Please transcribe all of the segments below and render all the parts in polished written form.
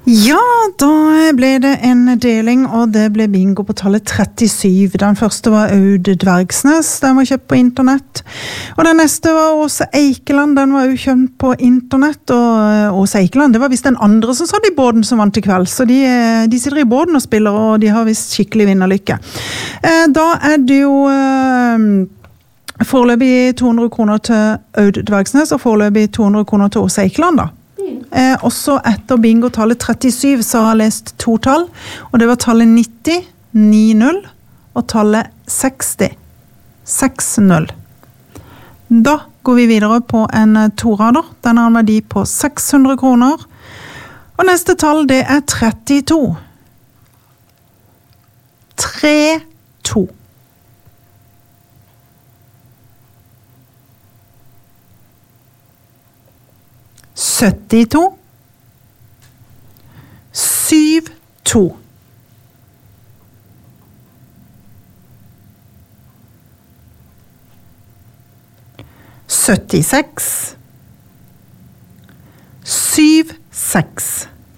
Ja, da ble det en deling, og det ble bingo på tallet 37. Den første var Aud Dvergsnes, den var kjøpt på internett. Og den neste var Åse Eikeland, den var jo kjøpt på internett. Og Åse Eikeland, det var vist den andre som satt i båden som vant til kveld. Så de sitter i båden og spiller, og de har vist skikkelig vinnerlykke. Da det jo foreløpig 200 kroner til Aud Dvergsnes, og foreløpig 200 kroner til Åse Eikeland da. Også etter bingo-tallet 37 så har jeg lest to tall, og det var tallet 90, 9-0, og tallet 60, 6-0. Da går vi videre på en torader. Den har en verdi på 600 kroner. Og neste tall det 32. 3-2. 72, 7-2, 76, 7-6,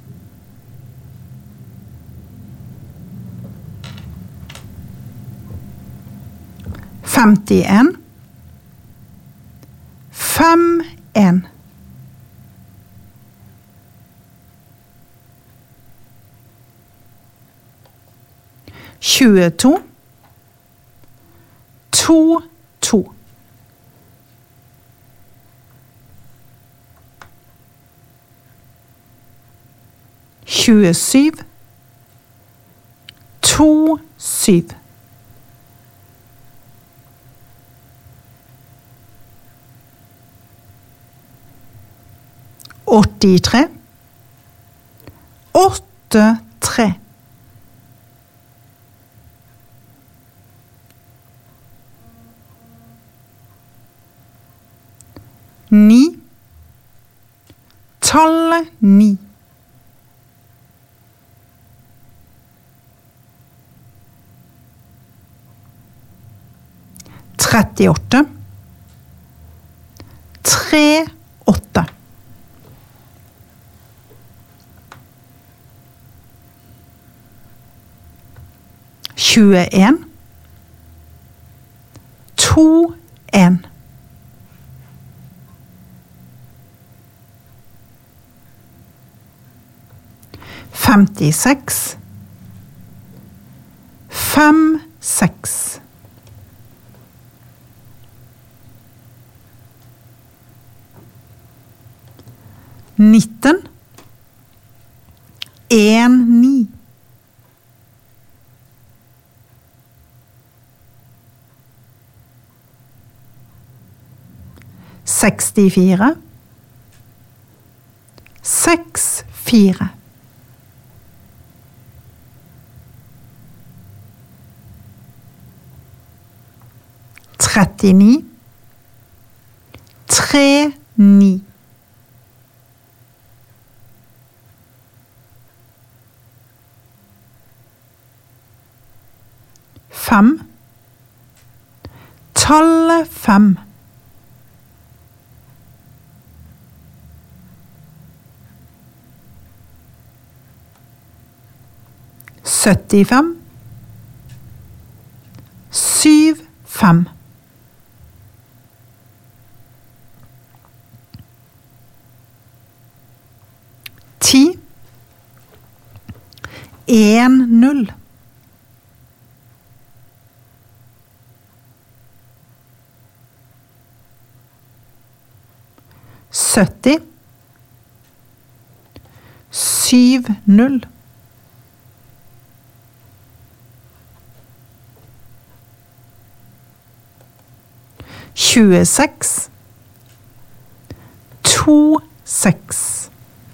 51, 5-1, 22, 2-2, 27, 2-7, 83, 8-3, 9, tallet 9, 38, 3-8, 21, 2-1, 56, 5-6, 19, 1-9, 64, 6-4, 39, 3-9, 5, tallet 5, 75, 7-5, 10, 1-0, 70, 7-0, 26, 2-6,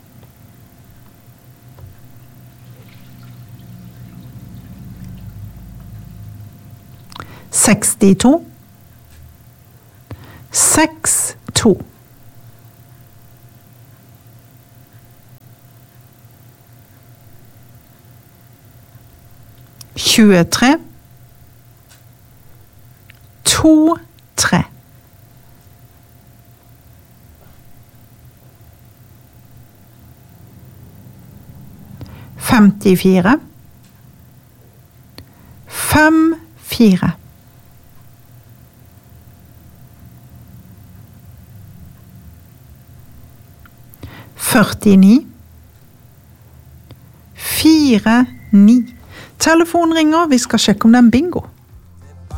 62, 6-2, 23, 2-3, 54 54 49 49. Telefonen ringer, vi skal sjekke om det er en bingo.